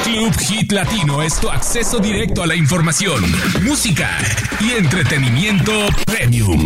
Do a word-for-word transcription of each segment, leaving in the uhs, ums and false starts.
Club Hit Latino es tu acceso directo a la información, música y entretenimiento premium.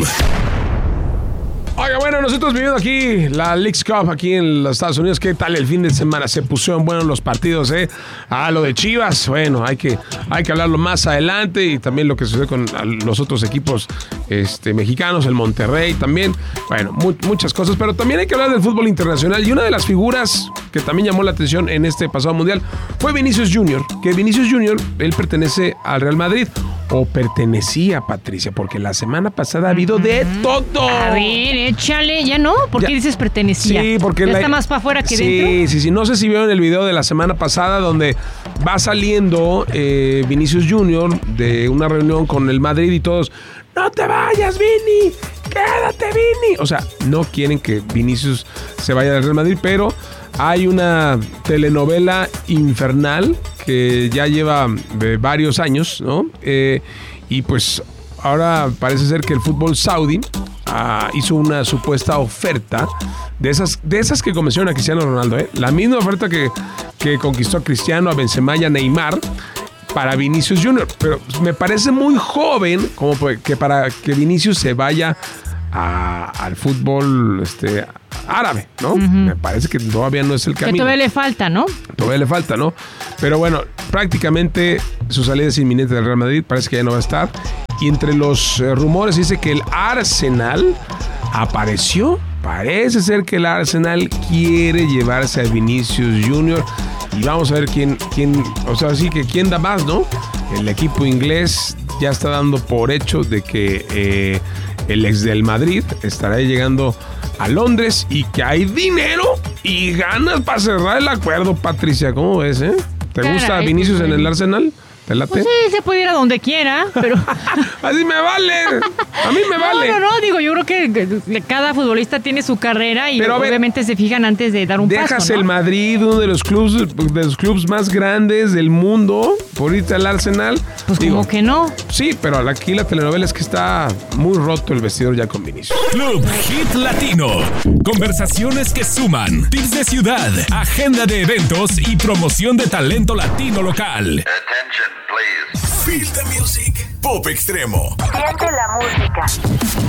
Oiga, bueno, nosotros viviendo aquí la Leagues Cup aquí en los Estados Unidos. ¿Qué tal el fin de semana? Se pusieron buenos los partidos, ¿eh? Ah, lo de Chivas, bueno, hay que, hay que hablarlo más adelante. Y también lo que sucede con los otros equipos este, mexicanos, el Monterrey también. Bueno, mu- muchas cosas, pero también hay que hablar del fútbol internacional. Y una de las figuras que también llamó la atención en este pasado mundial fue Vinicius Junior Que Vinicius Junior, él pertenece al Real Madrid. O pertenecía, Patricia, porque la semana pasada ha habido de todo. A ver, échale, ya no. ¿Por qué Ya. dices pertenecía? Sí, porque ya la... está más para afuera que sí, dentro. Sí, sí, sí. No sé si vieron el video de la semana pasada donde va saliendo eh, Vinicius Junior de una reunión con el Madrid y todos, ¡no te vayas, Vini! ¡Quédate, Vini! O sea, no quieren que Vinicius se vaya del Real Madrid, pero hay una telenovela infernal que ya lleva eh, varios años, ¿no? Eh, y pues ahora parece ser que el fútbol saudí ah, hizo una supuesta oferta de esas, de esas que convencieron a Cristiano Ronaldo, ¿eh? La misma oferta que, que conquistó a Cristiano, a Benzema y a Neymar para Vinicius Junior Pero me parece muy joven como que para que Vinicius se vaya a, al fútbol este, árabe, ¿no? Uh-huh. Me parece que todavía no es el camino. Que todavía le falta, ¿no? Todavía le falta, ¿no? Pero bueno, prácticamente su salida es inminente del Real Madrid. Parece que ya no va a estar. Y entre los eh, rumores dice que el Arsenal apareció. Parece ser que el Arsenal quiere llevarse a Vinicius Junior Y vamos a ver quién, quién, o sea, sí que quién da más, ¿no? El equipo inglés ya está dando por hecho de que eh, el ex del Madrid estará llegando a Londres y que hay dinero y ganas para cerrar el acuerdo, Patricia. ¿Cómo ves, eh? ¿Te Caray, gusta Vinicius pues, en el Arsenal? ¿Te late? Pues sí, se puede ir a donde quiera, pero... Así me vale. A mí me vale. No, no, no, digo, yo creo que cada futbolista tiene su carrera y Pero, obviamente ver, se fijan antes de dar un dejas paso, ¿no? el Madrid, uno de los clubes de los clubes más grandes del mundo, por irte al Arsenal. Pues digo, como que no. Sí, pero aquí la telenovela es que está muy roto el vestidor ya con Vinicius. Club Hit Latino. Conversaciones que suman. Tips de ciudad, agenda de eventos y promoción de talento latino local. Attention, please. Feel the music. Pop extremo. Siente la música.